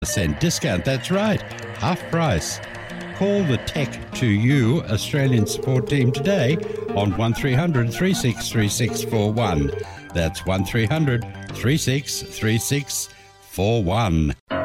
50% discount. That's right, half price. Call the Tech to You Australian support team today on 1300 363641. That's 1300 363641.